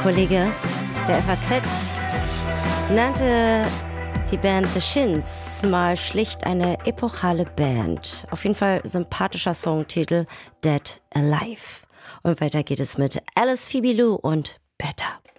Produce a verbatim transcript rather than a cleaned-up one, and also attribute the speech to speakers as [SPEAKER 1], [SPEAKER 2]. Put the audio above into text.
[SPEAKER 1] Kollege der F A Z nannte die Band The Shins mal schlicht eine epochale Band. Auf jeden Fall sympathischer Songtitel Dead Alive. Und weiter geht es mit Alice Phoebe Lou und Better.